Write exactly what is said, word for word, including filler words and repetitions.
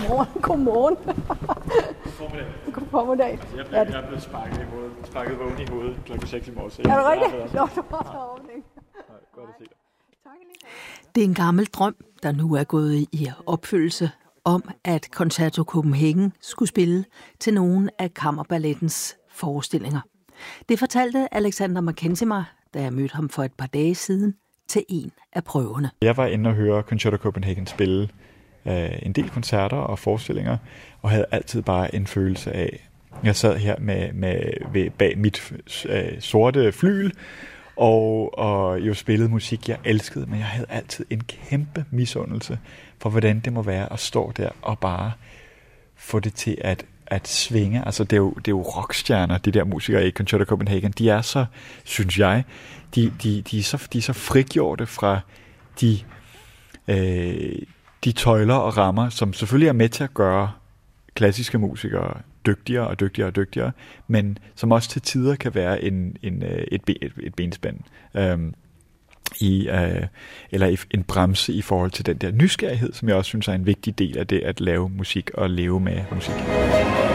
Godmorgen. Godmorgen. God formiddag. Altså, jeg, blev, jeg er blevet sparket i hovedet, sparket vågen i hovedet klokken seks i morgen. Så er det rigtigt? Jeg, Nå, du har åbning. Godt at se dig. Det er en gammel drøm, der nu er gået i opfyldelse, om at Concerto Copenhagen skulle spille til nogle af Kammerballettens forestillinger. Det fortalte Alexander Mackenzie mig, da jeg mødte ham for et par dage siden, til en af prøverne. Jeg var inde og høre Concerto Copenhagen spille øh, en del koncerter og forestillinger, og havde altid bare en følelse af, jeg sad her med, med ved, bag mit øh, sorte flygel, og, og jo spillede musik, jeg elskede, men jeg havde altid en kæmpe misundelse for, hvordan det må være at stå der og bare få det til at, at svinge. Altså, det er, jo, det er jo rockstjerner, de der musikere i Concerto Copenhagen. De er så, synes jeg, de, de, de, er, så, de er så frigjorte fra de, øh, de tøjler og rammer, som selvfølgelig er med til at gøre klassiske musikere dygtigere og dygtigere og dygtigere, men som også til tider kan være en, en, et, ben, et benspænd øhm, i, øh, eller en bremse i forhold til den der nysgerrighed, som jeg også synes er en vigtig del af det at lave musik og leve med musik.